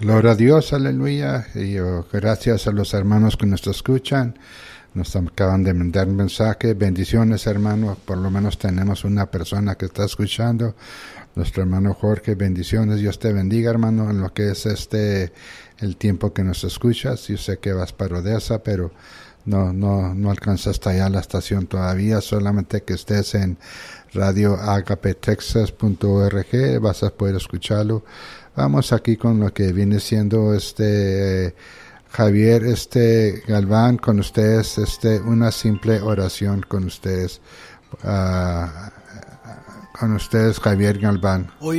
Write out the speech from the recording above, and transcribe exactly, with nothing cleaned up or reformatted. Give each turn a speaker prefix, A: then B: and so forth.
A: Gloria a Dios, aleluya. Y oh, gracias a los hermanos que nos escuchan. Nos acaban de mandar un mensaje. Bendiciones, hermano. Por lo menos tenemos una persona que está escuchando. Nuestro hermano Jorge, bendiciones. Dios te bendiga, hermano, en lo que es este el tiempo que nos escuchas. Yo sé que vas para Odessa, pero no no no alcanzas hasta allá la estación todavía. Solamente que estés en radio agape texas punto org vas a poder escucharlo. Vamos aquí con lo que viene siendo este eh, Javier este Galván con ustedes, este una simple oración con ustedes, uh, con ustedes Javier Galván.